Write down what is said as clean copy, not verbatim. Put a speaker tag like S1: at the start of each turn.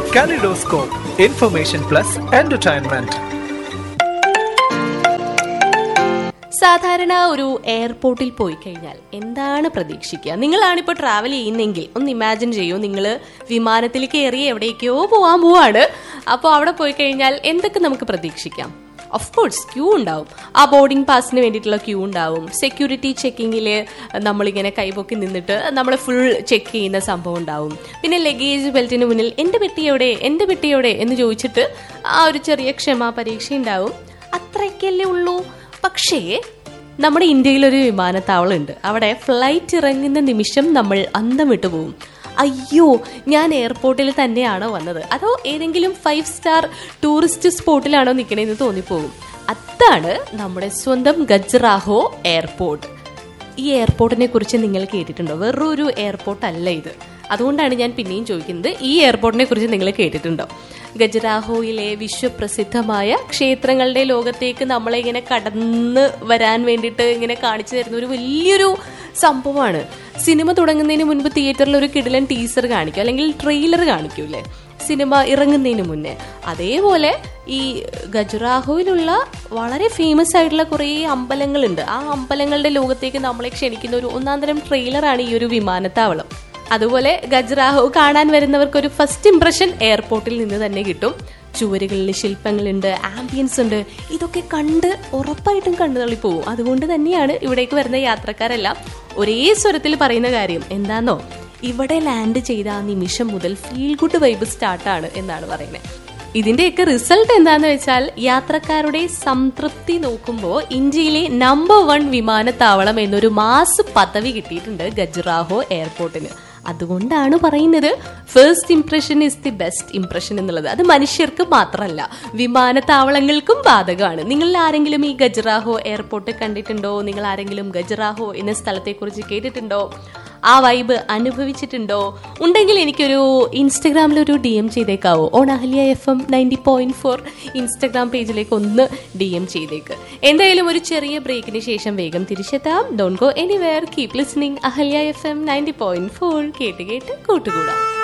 S1: Kaleidoscope, Information Plus Entertainment.
S2: സാധാരണ ഒരു എയർപോർട്ടിൽ പോയി കഴിഞ്ഞാൽ എന്താണ് പ്രതീക്ഷിക്കുക? നിങ്ങളാണിപ്പോൾ ട്രാവൽ ചെയ്യുന്നെങ്കിൽ ഒന്ന് ഇമാജിൻ ചെയ്യൂ, നിങ്ങൾ വിമാനത്തിൽ കയറി എവിടേക്കോ പോകാൻ പോവാണ്. അപ്പോൾ അവിടെ പോയി കഴിഞ്ഞാൽ എന്തൊക്കെ നമുക്ക് പ്രതീക്ഷിക്കാം? ഓഫ് കോഴ്സ് ക്യൂ ഉണ്ടാവും. ആ ബോർഡിംഗ് പാസിന് വേണ്ടിയിട്ടുള്ള ക്യൂ ഉണ്ടാവും. സെക്യൂരിറ്റി ചെക്കിങ്ങിൽ നമ്മളിങ്ങനെ കൈപൊക്കി നിന്നിട്ട് നമ്മൾ ഫുൾ ചെക്ക് ചെയ്യുന്ന സംഭവം ഉണ്ടാവും. പിന്നെ ലഗേജ് ബെൽറ്റിന് മുന്നിൽ എൻ്റെ പെട്ടിയോടെ എന്ന് ചോദിച്ചിട്ട് ആ ഒരു ചെറിയ ക്ഷമാ പരീക്ഷ ഉണ്ടാവും. അത്രയ്ക്കല്ലേ ഉള്ളൂ. പക്ഷേ നമ്മുടെ ഇന്ത്യയിലൊരു വിമാനത്താവളം ഉണ്ട്. അവിടെ ഫ്ലൈറ്റ് ഇറങ്ങുന്ന നിമിഷം നമ്മൾ അന്തം വിട്ടു പോകും. അയ്യോ, ഞാൻ എയർപോർട്ടിൽ തന്നെയാണോ വന്നത്, അതോ ഏതെങ്കിലും 5 സ്റ്റാർ ടൂറിസ്റ്റ് സ്പോട്ടിലാണോ നിൽക്കണേന്ന് തോന്നിപ്പോകും. അതാണ് നമ്മുടെ സ്വന്തം ഖജുറാഹോ എയർപോർട്ട്. ഈ എയർപോർട്ടിനെ കുറിച്ച് നിങ്ങൾ കേട്ടിട്ടുണ്ടോ? വേറൊരു എയർപോർട്ട് അല്ല ഇത്. അതുകൊണ്ടാണ് ഞാൻ പിന്നെയും ചോദിക്കുന്നത്, ഈ എയർപോർട്ടിനെ കുറിച്ച് നിങ്ങൾ കേട്ടിട്ടുണ്ടോ? ഖജുറാഹോയിലെ വിശ്വപ്രസിദ്ധമായ ക്ഷേത്രങ്ങളുടെ ലോകത്തേക്ക് നമ്മളെ ഇങ്ങനെ കടന്ന് വരാൻ വേണ്ടിയിട്ട് ഇങ്ങനെ കാണിച്ചു തരുന്ന ഒരു വലിയൊരു സംഭവമാണ്. സിനിമ തുടങ്ങുന്നതിന് മുൻപ് തിയേറ്ററിൽ ഒരു കിടിലൻ ടീസർ കാണിക്കും, അല്ലെങ്കിൽ ട്രെയിലർ കാണിക്കൂലേ സിനിമ ഇറങ്ങുന്നതിന് മുന്നേ. അതേപോലെ ഈ ഖജുറാഹോയിലുള്ള വളരെ ഫേമസ് ആയിട്ടുള്ള കുറേ അമ്പലങ്ങളുണ്ട്. ആ അമ്പലങ്ങളുടെ ലോകത്തേക്ക് നമ്മളെ ക്ഷണിക്കുന്ന ഒരു ഒന്നാന്തരം ട്രെയിലറാണ് ഈ ഒരു വിമാനത്താവളം. അതുപോലെ ഖജുറാഹോ കാണാൻ വരുന്നവർക്ക് ഒരു ഫസ്റ്റ് ഇംപ്രഷൻ എയർപോർട്ടിൽ നിന്ന് തന്നെ കിട്ടും. ചുവരുകളിൽ ശില്പങ്ങളുണ്ട്, ആംബിയൻസ് ഉണ്ട്. ഇതൊക്കെ കണ്ട് ഉറപ്പായിട്ടും കണ്ടു തള്ളിപ്പോവും. അതുകൊണ്ട് തന്നെയാണ് ഇവിടേക്ക് വരുന്ന യാത്രക്കാരെല്ലാം ഒരേ സ്വരത്തിൽ പറയുന്ന കാര്യം എന്താന്നോ, ഇവിടെ ലാൻഡ് ചെയ്ത ആ നിമിഷം മുതൽ ഫീൽ ഗുഡ് വൈബ് സ്റ്റാർട്ടാണ് എന്നാണ് പറയുന്നത്. ഇതിന്റെയൊക്കെ റിസൾട്ട് എന്താന്ന് വെച്ചാൽ, യാത്രക്കാരുടെ സംതൃപ്തി നോക്കുമ്പോൾ ഇന്ത്യയിലെ നമ്പർ 1 വിമാനത്താവളം എന്നൊരു മാസ് പദവി കിട്ടിയിട്ടുണ്ട് ഖജുറാഹോ എയർപോർട്ടിന്. അതുകൊണ്ടാണ് പറയുന്നത് first impression is the best impression എന്നുള്ളത്. അത് മനുഷ്യർക്ക് മാത്രമല്ല, വിമാനത്താവളങ്ങൾക്കും ബാധകമാണ്. നിങ്ങൾ ആരെങ്കിലും ഈ ഖജുറാഹോ എയർപോർട്ട് കണ്ടിട്ടുണ്ടോ? നിങ്ങൾ ആരെങ്കിലും ഖജുറാഹോ എന്ന സ്ഥലത്തെക്കുറിച്ച് കേട്ടിട്ടുണ്ടോ? ആ വൈബ് അനുഭവിച്ചിട്ടുണ്ടോ? ഉണ്ടെങ്കിൽ എനിക്കൊരു ഇൻസ്റ്റഗ്രാമിലൊരു DM ചെയ്തേക്കാവോ? On Ahalya FM 90.4 Instagram പേജിലേക്ക് ഒന്ന് DM ചെയ്തേക്ക്. എന്തായാലും ഒരു ചെറിയ ബ്രേക്കിന് ശേഷം വേഗം തിരിച്ചെത്താം. Don't go anywhere, keep listening. Ahalya FM 90.4 കേട്ട് കൂട്ടുകൂടാം.